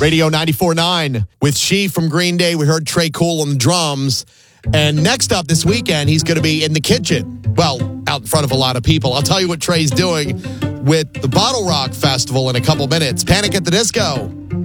Radio 94.9 with She from Green Day. We heard Trey Cool on the drums. And next up this weekend, he's going to be in the kitchen. Well, out in front of a lot of people. I'll tell you what Trey's doing with the Bottle Rock Festival in a couple minutes. Panic at the Disco.